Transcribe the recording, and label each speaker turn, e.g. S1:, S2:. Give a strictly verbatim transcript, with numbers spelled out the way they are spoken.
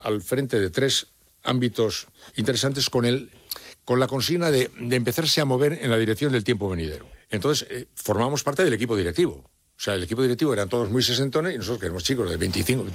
S1: al frente de tres ámbitos interesantes con el, con la consigna de, de empezarse a mover en la dirección del tiempo venidero. Entonces, eh, formamos parte del equipo directivo. O sea, el equipo directivo eran todos muy sesentones y nosotros que éramos chicos de veinticinco,